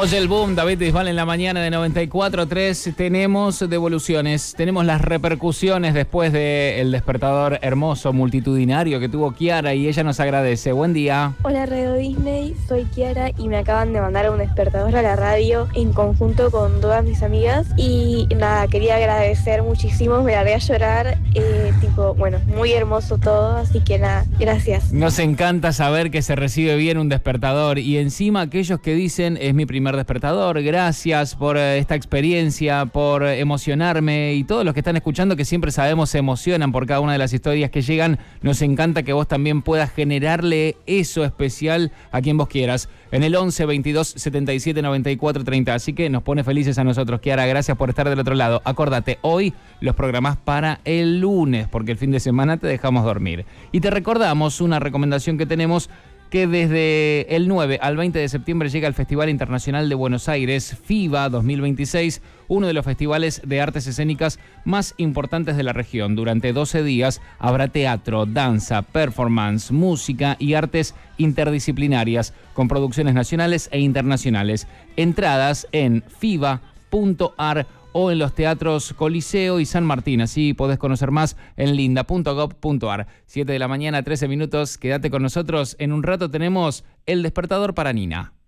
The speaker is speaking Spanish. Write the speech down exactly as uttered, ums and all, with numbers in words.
Oye el boom, David Bisbal en la mañana de noventa y cuatro punto tres. Tenemos devoluciones, tenemos las repercusiones después del despertador hermoso, multitudinario que tuvo Kiara y ella nos agradece. Buen día. Hola Radio Disney, soy Kiara y me acaban de mandar un despertador a la radio en conjunto con todas mis amigas y nada, quería agradecer muchísimo, me largué a llorar, eh, tipo, bueno, muy hermoso todo, así que nada, gracias. Nos encanta saber que se recibe bien un despertador y encima aquellos que dicen es mi primer despertador, gracias por esta experiencia, por emocionarme y todos los que están escuchando que siempre sabemos se emocionan por cada una de las historias que llegan, nos encanta que vos también puedas generarle eso especial a quien vos quieras. En el once, veintidós, setenta y siete, noventa y cuatro, treinta, así que nos pone felices a nosotros. Kiara, gracias por estar del otro lado. Acordate, hoy los programás para el lunes, porque el fin de semana te dejamos dormir. Y te recordamos una recomendación que tenemos, que desde el nueve al veinte de septiembre llega el Festival Internacional de Buenos Aires, FIBA dos mil veintiséis, uno de los festivales de artes escénicas más importantes de la región. Durante doce días habrá teatro, danza, performance, música y artes interdisciplinarias con producciones nacionales e internacionales. Entradas en fiba punto ar o en los teatros Coliseo y San Martín. Así podés conocer más en linda punto gob punto ar. siete de la mañana, trece minutos. Quédate con nosotros. En un rato tenemos El Despertador para Nina.